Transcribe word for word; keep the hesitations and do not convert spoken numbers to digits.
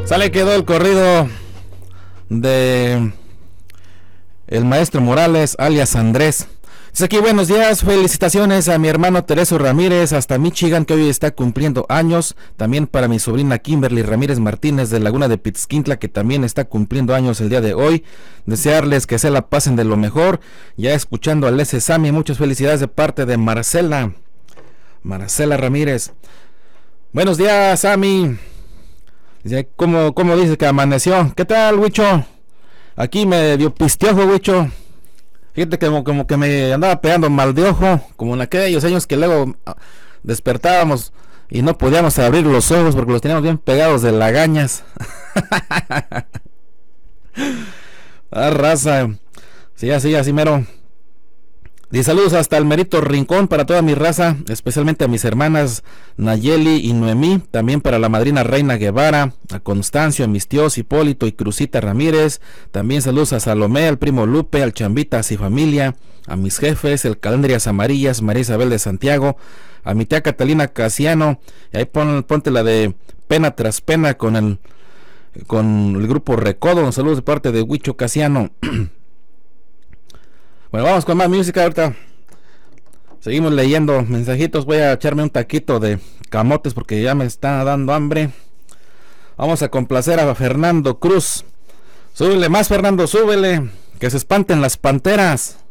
Sale, quedó el corrido de el maestro Morales, alias Andrés. Dice aquí: buenos días, felicitaciones a mi hermano Tereso Ramírez hasta Michigan, que hoy está cumpliendo años. También para mi sobrina Kimberly Ramírez Martínez de Laguna de Pitzquintla, que también está cumpliendo años el día de hoy. Desearles que se la pasen de lo mejor. Ya escuchando al S. Sammy, muchas felicidades de parte de Marcela Marcela Ramírez. Buenos días, Sammy. Dice: ¿cómo, cómo dice que amaneció? ¿Qué tal, Huicho? Aquí me dio pistiojo, Huicho. Fíjate que como, como que me andaba pegando mal de ojo, como en aquellos años que luego despertábamos y no podíamos abrir los ojos porque los teníamos bien pegados de lagañas. Ah, raza. Sí, así, así mero. Y saludos hasta el Merito Rincón para toda mi raza, especialmente a mis hermanas Nayeli y Noemí, también para la madrina Reina Guevara, a Constancio, a mis tíos Hipólito y Crucita Ramírez. También saludos a Salomé, al primo Lupe, al Chambitas y familia, a mis jefes, el Calendrias Amarillas, María Isabel de Santiago, a mi tía Catalina Casiano. Y ahí pon, ponte la de Pena tras Pena con el con el grupo Recodo. Saludos de parte de Huicho Casiano. Bueno, vamos con más música ahorita. Seguimos leyendo mensajitos. Voy a echarme un taquito de camotes porque ya me está dando hambre. Vamos a complacer a Fernando Cruz. Súbele más, Fernando, súbele. Que se espanten las panteras.